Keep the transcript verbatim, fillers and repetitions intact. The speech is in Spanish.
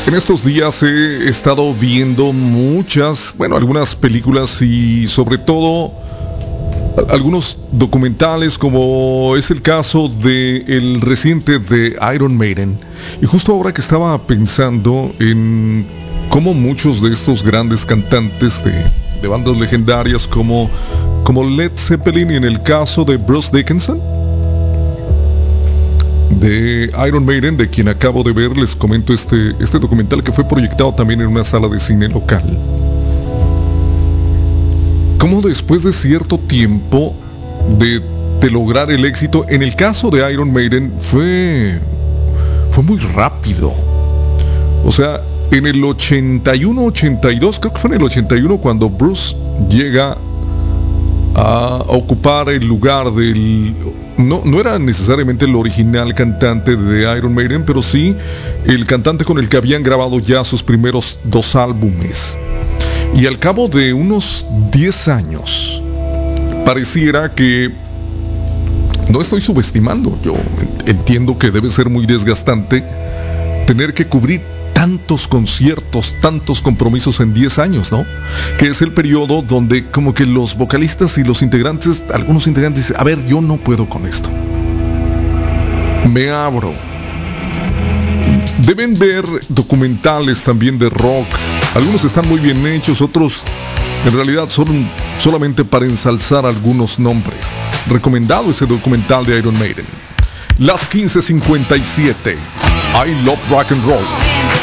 En estos días he estado viendo muchas, bueno, algunas películas y sobre todo algunos documentales, como es el caso de el reciente de Iron Maiden. Y justo ahora que estaba pensando en cómo muchos de estos grandes cantantes de, de bandas legendarias como, como Led Zeppelin, y en el caso de Bruce Dickinson de Iron Maiden, de quien acabo de ver, les comento este, este documental que fue proyectado también en una sala de cine local. Como después de cierto tiempo de, de lograr el éxito, en el caso de Iron Maiden fue, fue muy rápido. O sea, en el ochenta y uno ochenta y dos, creo que fue en el ochenta y uno cuando Bruce llega a ocupar el lugar del... No, no era necesariamente el original cantante de Iron Maiden, pero sí el cantante con el que habían grabado ya sus primeros dos álbumes. Y al cabo de unos diez años, pareciera que... No estoy subestimando, yo entiendo que debe ser muy desgastante tener que cubrir tantos conciertos, tantos compromisos en diez años, ¿no? Que es el periodo donde como que los vocalistas y los integrantes, algunos integrantes dicen, a ver, yo no puedo con esto. Me abro. Deben ver documentales también de rock. Algunos están muy bien hechos, otros en realidad son solamente para ensalzar algunos nombres. Recomendado ese documental de Iron Maiden. Las quince cincuenta y siete. I Love Rock and Roll.